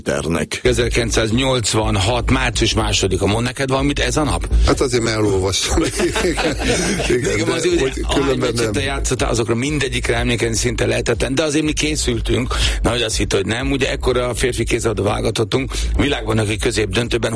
ternek. 1986. március 2-a. Mond neked valamit ez a nap? Hát azért már elolvastam. Igen, különben nem. Te játszottál, azokra mindegyikre emlékezni szinte lehetetlen, de azért mi készültünk, hogy azt hitt, hogy nem. Ugye ekkor a férfi kézilabda válogatottunk, világbajnoki középdöntőben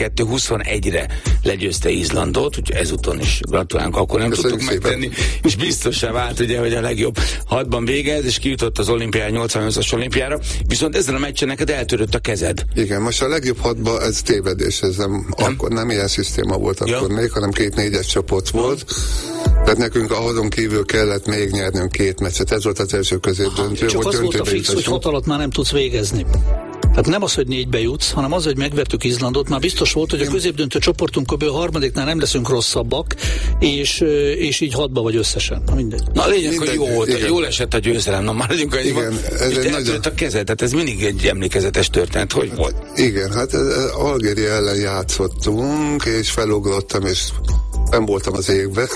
22-21-re legyőzte Izlandot, úgyhogy ezúton is gratulálunk, akkor nem tudtuk megtenni, és biztosan vált, ugye, hogy a legjobb 6-ban végez, és kijutott az olimpiára, 88-as olimpiára, viszont ezen a meccsen neked eltörött a kezed. Igen, most a legjobb 6-ban ez tévedés, ez akkor nem ilyen szisztéma volt akkor még, hanem 2 4-es csoport volt. Tehát nekünk a 6-on kívül kellett még nyernünk 2 meccset. Ez volt az első középdöntő. Csak az volt a fix, hogy 6 alatt már nem tudsz végezni. Tehát nem az, hogy 4-be jutsz, hanem az, hogy megvertük Izlandot. Már biztos volt, hogy a középdöntő csoportunkból a harmadiknál nem leszünk rosszabbak, és így 6-ba vagy összesen. Na mindegy. Na a lényeg, hogy jó volt, jól esett a győzelem. Na már legyünk igen, ez egy nagyon... a kezed, tehát ez mindig egy emlékezetes történet. Hogy volt? Igen, hát Algéria ellen játszottunk, és felugrottam, és nem voltam az égbe,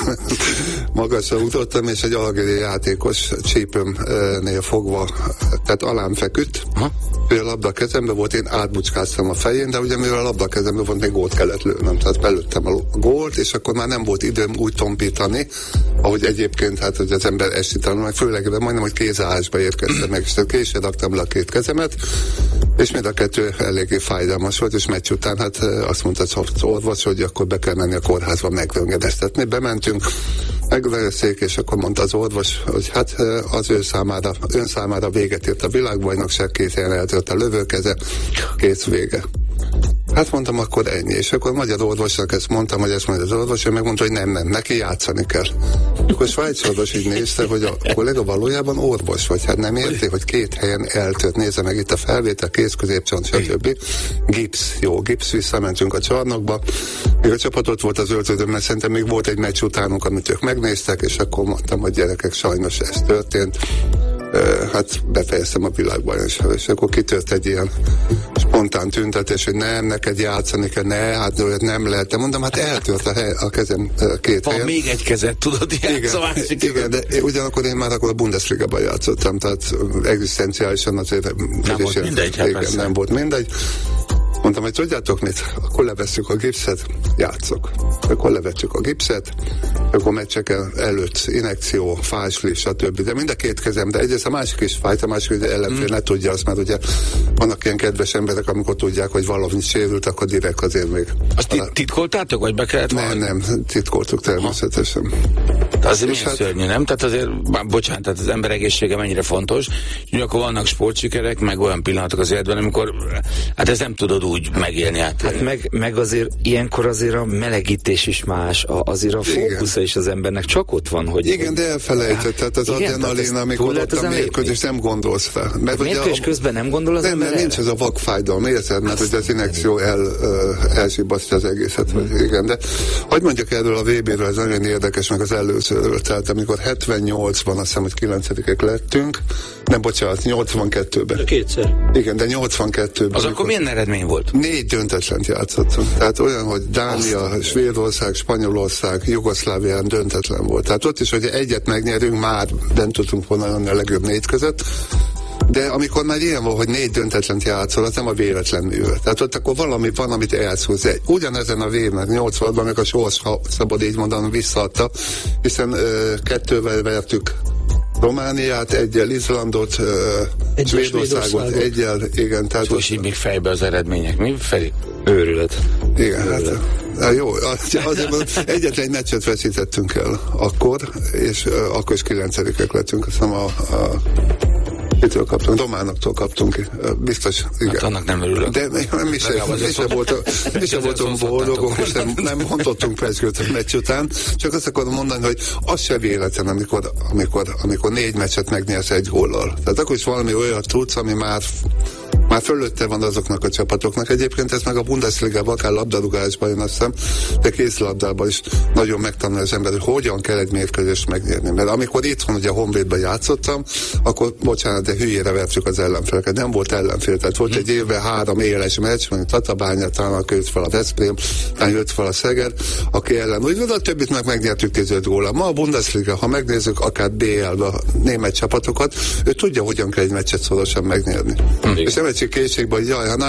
magasra ugrottam, és egy algériai játékos csípőmnél fogva, tehát alám feküdt, ő a labda a kezembe volt, én átbucskáztam a fején, de ugye mivel a labda a kezembe volt, még gólt kellett lőnöm, tehát belőttem a gólt, és akkor már nem volt időm úgy tompítani, ahogy egyébként, hát hogy az ember esítanul, meg főleg majdnem, hogy kézállásba érkeztem meg, és később raktam le a 2 kezemet, és mind a 2 eléggé fájdalmas volt, és meccs után hát azt mondta az orvos, hogy akkor be kell menni a kórházba megvöngedeztetni. Bementünk, megveszék, és akkor mondta az orvos, hogy hát az ön számára véget ért a világbajnokság, 2 helyen eltört a lövőkeze, kész vége. Hát mondtam, akkor ennyi. És akkor a magyar orvosnak ezt mondtam, hogy ezt mondja az orvos, ő megmondta, hogy nem, neki játszani kell. Akkor Svájc orvos így nézte, hogy a kollega valójában orvos vagy. Hát nem érti, hogy 2 helyen eltört. Nézze meg itt a felvétel, kéz, középcsont, stb. Gipsz, jó, gipsz, visszamentünk a csarnokba. Még a csapatot volt az öltődőm, mert szerintem még volt egy meccs utánunk, amit ők megnéztek, és akkor mondtam, hogy gyerekek, sajnos ez történt. Hát befejeztem a világbajnokságot, és akkor kitört egy ilyen spontán tüntetés, hogy nem, neked játszani kell, hát nem lehet. De mondom, hát eltört a kezem 2 helyen. Még egy kezed, tudod, igen, de ugyanakkor én már akkor a Bundesligában játszottam, tehát egzisztenciálisan azért nem volt mindegy. Mondtam, hogy tudjátok mit? Akkor levesszük a gipszet, játszok. Akkor levettük a gipszet, akkor meccsek előtt injekció, fásli, stb. De mind a 2 kezem, de egyrészt a másik is fájt, a másik ellenfél ne tudja azt, mert ugye vannak ilyen kedves emberek, amikor tudják, hogy valami sérült, akkor direkt azért még. Azt titkoltátok, vagy be kellett valami? Nem, titkoltuk természetesen. Azért milyen szörnyű, nem? Tehát azért, bocsánat, tehát az ember egészsége mennyire fontos, és akkor vannak sportsikerek, meg olyan pillanatok az életben, amikor hát ez nem tudod úgy megélni át. Hát meg azért ilyenkor azért a melegítés is más, azért a fókusza is az embernek csak ott van, hogy... Igen, de elfelejtett, tehát az adrenalin, amikor ott a mérkőzés, nem gondolsz fel. Mérkőzés közben nem gondol az ember? Nem, nincs ez a vakfájdalom, érted? Mert hogy az injekció elzsibasztja az egészet. Igen, de hogy mondjak erről a VB-ről, ez nagyon érdekes, meg az előzőről, tehát amikor 78-ban, azt hiszem, hogy 9-ek lettünk, nem, bocsánat, 82-ben. Kétszer. Igen, de 82-ben. Az akkor milyen eredmény volt? 4 döntetlent játszottunk. Tehát olyan, hogy Dánia, Svédország, Spanyolország, Jugoszlávián döntetlen volt. Tehát ott is, hogy egyet megnyerünk, már nem tudtunk volna jönni a legjobb 4 között. De amikor már ilyen volt, hogy 4 döntetlent játszol, az nem a véletlen művel. Tehát ott akkor valami van, amit elszúz. Ugyanezen a V-nek 80-ban meg a sors, ha szabad így mondanom, visszaadta, hiszen 2-vel vertük Romániát, 1-jel Izlandot, Svédországot 1-jel, igen. Tehát és így még fejbe az eredmények. Mi, Feri? Őrület. Igen, hát jó, azért egyetlen egy meccset veszítettünk el akkor, és akkor is 9-ek lettünk, azt hiszem kitől kaptunk, Románoktól kaptunk, biztos, igen. Hát annak nem örülök. De mi sem voltunk boldogok, és nem mondottunk precskőt a meccs után, csak azt akarom mondani, hogy az se véletlen, amikor 4 meccset megnyersz 1 góllal. Tehát akkor is valami olyat tudsz, ami már fölötte van azoknak a csapatoknak. Egyébként ez meg a Bundesligában, akár labdarúgásban, én azt hiszem, de kézilabdában is nagyon megtanul az ember, hogy hogyan kell egy mérkőzést megnyerni. Mert amikor itthon ugye a Honvédben játszottam, akkor bocsánat, de hülyére vertük az ellenfeleket. Nem volt ellenfél, tehát volt egy évben 3 éles meccs, mondjuk Tatabánya, talán jött fel a Veszprém, talán jött fel a Szeged, aki ellen. Úgy a többit meg megnyertük 15 góllal. Ma a Bundesliga, ha megnézzük akár BL-be a német csapatokat, ő tudja, hogyan kell egy meccset szorosan megnyerni. És nem egy kicsi kétségbe, hogy jaj,